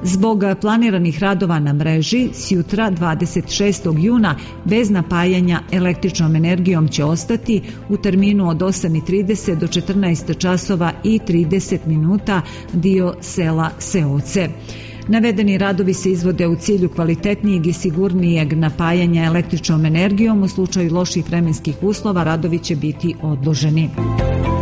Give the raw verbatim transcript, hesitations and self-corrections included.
Zbog planiranih radova na mreži, sjutra dvadeset šestog juna bez napajanja električnom energijom će ostati u terminu od osam i trideset do četrnaest časova i trideset minuta dio sela Seoce. Navedeni radovi se izvode u cilju kvalitetnijeg i sigurnijeg napajanja električnom energijom. U slučaju loših vremenskih uslova radovi će biti odloženi.